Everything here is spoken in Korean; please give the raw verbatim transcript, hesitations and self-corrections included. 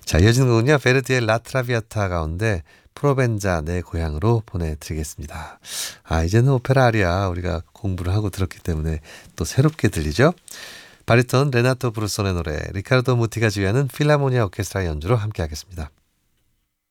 자, 이어지는 곡은요. 베르디의 라트라비아타 가운데 프로벤자 내 고향으로 보내드리겠습니다. 아, 이제는 오페라 아리아 우리가 공부를 하고 들었기 때문에 또 새롭게 들리죠. 바리톤 레나토 브루손의 노래, 리카르도 무티가 지휘하는 필라모니아 오케스트라 연주로 함께 하겠습니다.